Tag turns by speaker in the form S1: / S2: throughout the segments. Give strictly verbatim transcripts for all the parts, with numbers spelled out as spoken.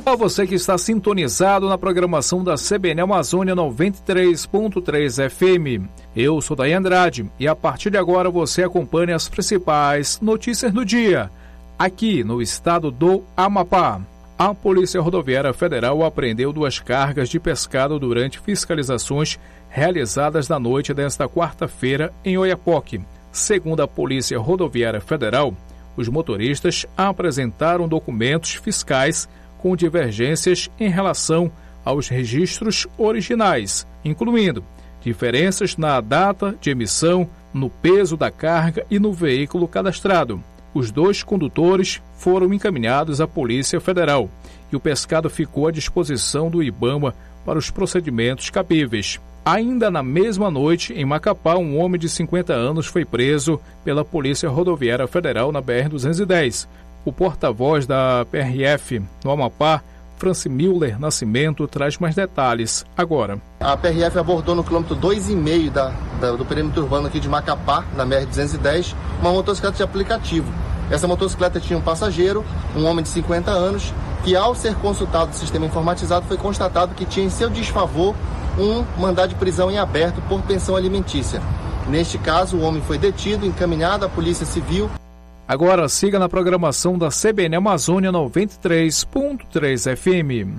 S1: A você que está sintonizado na programação da C B N Amazônia noventa e três ponto três F M. Eu sou Daí Andrade e a partir de agora você acompanha as principais notícias do dia, aqui no estado do Amapá. A Polícia Rodoviária Federal apreendeu duas cargas de pescado durante fiscalizações realizadas na noite desta quarta-feira em Oiapoque. Segundo a Polícia Rodoviária Federal, os motoristas apresentaram documentos fiscais com divergências em relação aos registros originais, incluindo diferenças na data de emissão, no peso da carga e no veículo cadastrado. Os dois condutores foram encaminhados à Polícia Federal e o pescado ficou à disposição do IBAMA para os procedimentos cabíveis. Ainda na mesma noite, em Macapá, um homem de cinquenta anos foi preso pela Polícia Rodoviária Federal na B R duzentos e dez. O porta-voz da P R F no Amapá, Franci Miller Nascimento, traz mais detalhes agora.
S2: A P R F abordou no quilômetro dois e meio da, da, do perímetro urbano aqui de Macapá, na B R duzentos e dez, uma motocicleta de aplicativo. Essa motocicleta tinha um passageiro, um homem de cinquenta anos, que ao ser consultado do sistema informatizado foi constatado que tinha em seu desfavor um mandado de prisão em aberto por pensão alimentícia. Neste caso, o homem foi detido, encaminhado à Polícia Civil.
S1: Agora siga na programação da C B N Amazônia noventa e três ponto três F M.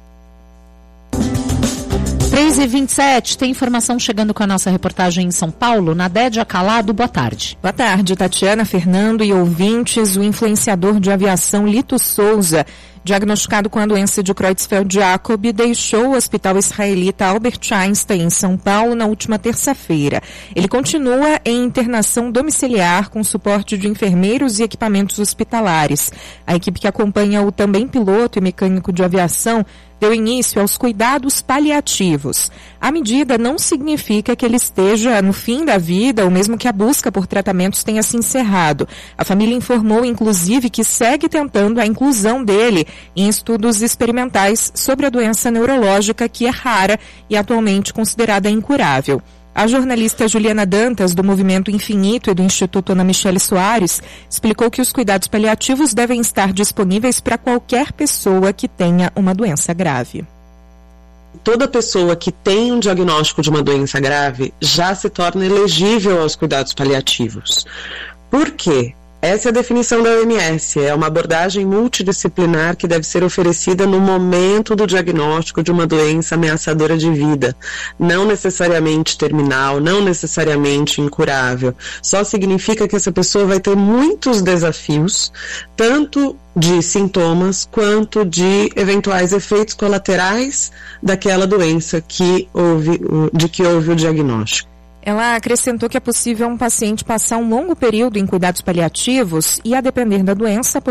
S3: três e vinte e sete, tem informação chegando com a nossa reportagem em São Paulo. Nadédia Calado, boa tarde.
S4: Boa tarde, Tatiana, Fernando e ouvintes. O influenciador de aviação Lito Souza, diagnosticado com a doença de Creutzfeldt-Jakob, deixou o hospital israelita Albert Einstein, em São Paulo, na última terça-feira. Ele continua em internação domiciliar com suporte de enfermeiros e equipamentos hospitalares. A equipe que acompanha o também piloto e mecânico de aviação deu início aos cuidados paliativos. A medida não significa que ele esteja no fim da vida ou mesmo que a busca por tratamentos tenha se encerrado. A família informou, inclusive, que segue tentando a inclusão dele em estudos experimentais sobre a doença neurológica que é rara e atualmente considerada incurável. A jornalista Juliana Dantas, do Movimento Infinito e do Instituto Ana Michele Soares, explicou que os cuidados paliativos devem estar disponíveis para qualquer pessoa que tenha uma doença grave.
S5: Toda pessoa que tem um diagnóstico de uma doença grave já se torna elegível aos cuidados paliativos. Por quê? Essa é a definição da O M S, é uma abordagem multidisciplinar que deve ser oferecida no momento do diagnóstico de uma doença ameaçadora de vida, não necessariamente terminal, não necessariamente incurável. Só significa que essa pessoa vai ter muitos desafios, tanto de sintomas quanto de eventuais efeitos colaterais daquela doença que houve, de que houve o diagnóstico.
S4: Ela acrescentou que é possível um paciente passar um longo período em cuidados paliativos e, a depender da doença,